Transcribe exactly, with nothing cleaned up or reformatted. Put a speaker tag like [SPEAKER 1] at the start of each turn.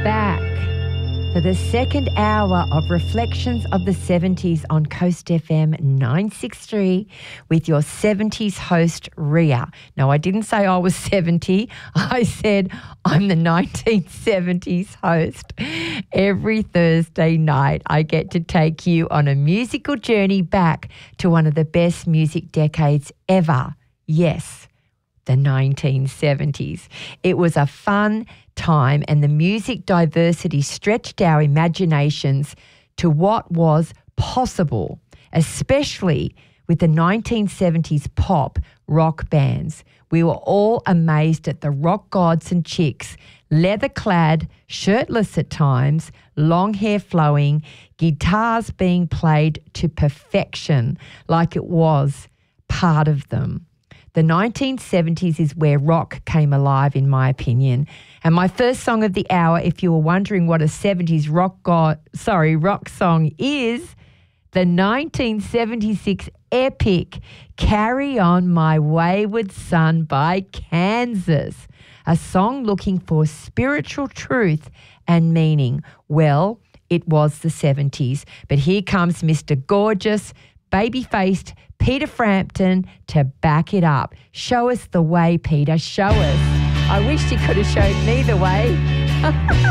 [SPEAKER 1] back for the second hour of Reflections of the seventies on Coast F M nine sixty-three with your seventies host, Ria. No, I didn't say I was seventy. I said I'm the nineteen seventies host. Every Thursday night, I get to take you on a musical journey back to one of the best music decades ever. Yes, the nineteen seventies. It was a fun time, and the music diversity stretched our imaginations to what was possible, especially with the nineteen seventies pop rock bands. We were all amazed at the rock gods and chicks, leather-clad, shirtless at times, long hair flowing, guitars being played to perfection like it was part of them. The nineteen seventies is where rock came alive, in my opinion. And my first song of the hour, if you were wondering what a seventies rock god, sorry, rock song is, the nineteen seventy-six epic Carry On My Wayward Son by Kansas, a song looking for spiritual truth and meaning. Well, it was the seventies, but here comes Mister Gorgeous, baby-faced Peter Frampton to back it up. Show us the way, Peter. Show us. I wish you could have showed me the way.